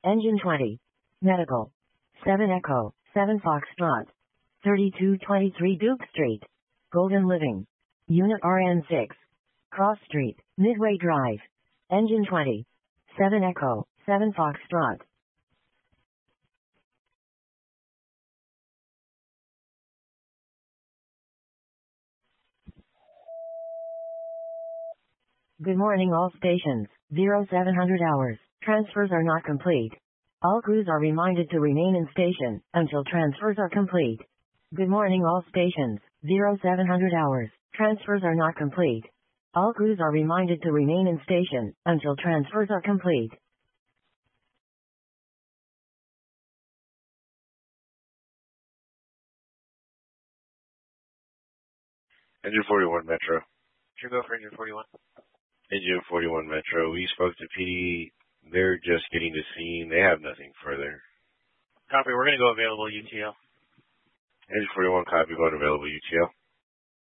Engine 20. Medical. 7 Echo, 7 Foxtrot. 3223 Duke Street. Golden Living. Unit RN6. Cross Street, Midway Drive. Engine 20. 7 Echo, 7 Foxtrot. Good morning all stations, 0700 hours. Transfers are not complete. All crews are reminded to remain in station until transfers are complete. Good morning all stations, 0700 hours. Transfers are not complete. All crews are reminded to remain in station until transfers are complete. Engine 41 Metro. Should go for Engine 41. Engine 41 Metro. We spoke to PD. They're just getting to scene. They have nothing further. Copy. We're going to go available UTL. Engine 41 copy. Going available UTL.